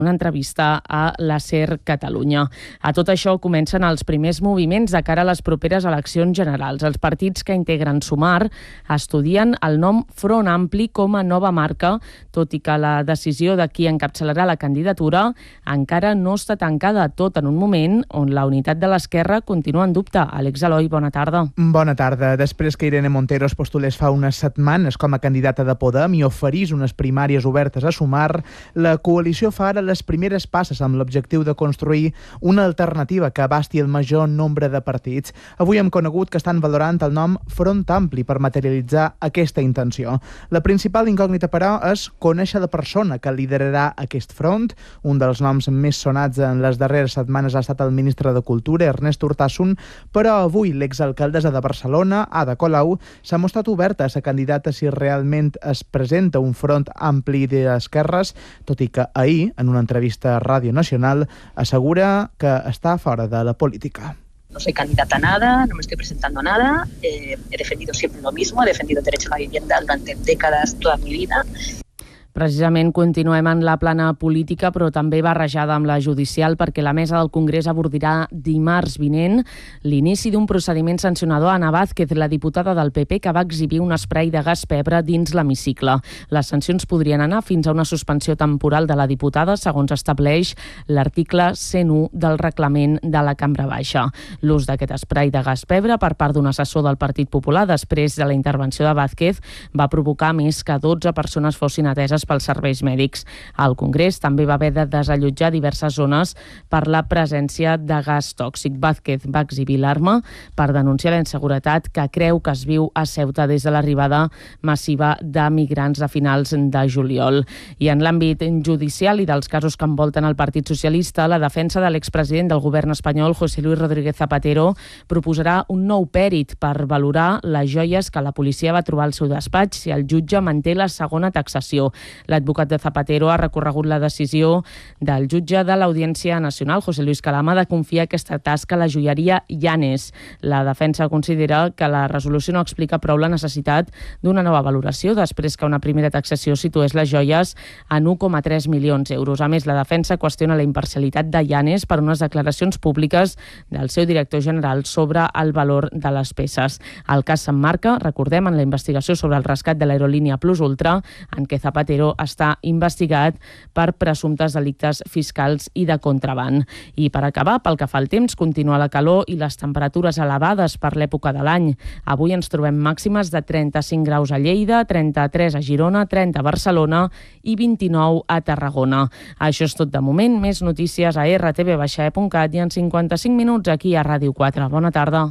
una entrevista a la SER Catalunya. A tot això comencen els primers moviments de cara a les properes eleccions generals. Els partits que integren Sumar estudien el nom Front Ampli com a nova marca, tot i que la decisió de qui encapçalarà la candidatura encara no està tancada, tot en un moment on la unitat de l'esquerra continua en dubte. Àlex Eloi, bona tarda. Bona tarda. Després que Irene Montero es postulés fa unes setmanes com a candidata de Podem i oferís unes primàries obertes a Sumar, la coalició fa ara les primeres passes amb l'objectiu de construir una alternativa que abasti el major nombre de partits. Avui hem conegut que estan valorant el nom Front Ampli per materialitzar aquesta intenció. La principal incògnita, però, és conèixer la persona que liderarà aquest front. Un dels noms més sonats en les darreres setmanes ha estat el ministre de Cultura, Ernest Urtasun, però avui l'exalcaldessa de Barcelona, Ada Colau, s'ha mostrat oberta a ser candidata si realment es presenta un front ampli d'esquerres, tot i que ahir, en una entrevista a Radio Nacional, assegura que està fora de la política. No soy candidata a nada, no me estoy presentando a nada, he defendido siempre lo mismo, he defendido el derecho a la vivienda durante décadas, toda mi vida. Precisament continuem en la plana política, però també barrejada amb la judicial, perquè la mesa del Congrés abordarà dimarts vinent l'inici d'un procediment sancionador a Ana Vázquez, la diputada del PP, que va exhibir un esprai de gas pebre dins l'hemicicle. Les sancions podrien anar fins a una suspensió temporal de la diputada, segons estableix l'article 101 del reglament de la Cambra Baixa. L'ús d'aquest esprai de gas pebre per part d'un assessor del Partit Popular després de la intervenció de Vázquez va provocar més que 12 persones fossin ateses pels serveis mèdics. El Congrés també va haver de desallotjar diverses zones per la presència de gas tòxic. Vázquez va exhibir l'arma per denunciar la inseguretat que creu que es viu a Ceuta des de l'arribada massiva de migrants a finals de juliol. I en l'àmbit judicial i dels casos que envolten el Partit Socialista, la defensa de l'expresident del govern espanyol, José Luis Rodríguez Zapatero, proposarà un nou pèrit per valorar les joies que la policia va trobar al seu despatx si el jutge manté la segona taxació. L'advocat de Zapatero ha recorregut la decisió del jutge de l'Audiència Nacional, José Luis Calama, de confiar aquesta tasca a la joieria Llanes. La defensa considera que la resolució no explica prou la necessitat d'una nova valoració després que una primera taxació situés les joies en 1,3 milions d'euros. A més, la defensa qüestiona la imparcialitat de Llanes per unes declaracions públiques del seu director general sobre el valor de les peces. El cas s'emmarca, recordem, en la investigació sobre el rescat de l'aerolínia Plus Ultra, en què Zapatero està investigat per presumptes delictes fiscals i de contraban. I per acabar, pel que fa al temps, continua la calor i les temperatures elevades per l'època de l'any. Avui ens trobem màximes de 35 graus a Lleida, 33 a Girona, 30 a Barcelona i 29 a Tarragona. Això és tot de moment. Més notícies a rtv-e.cat i en 55 minuts aquí a Ràdio 4. Bona tarda.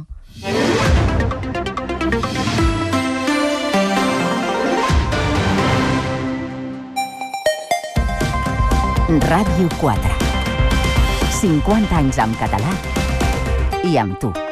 Ràdio 4. 50 anys amb català i amb tu.